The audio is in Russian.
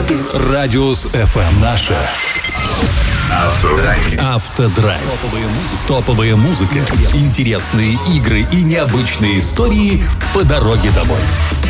Радиус FM наше. Автодрайв. Топовая музыка, интересные игры и необычные истории по дороге домой.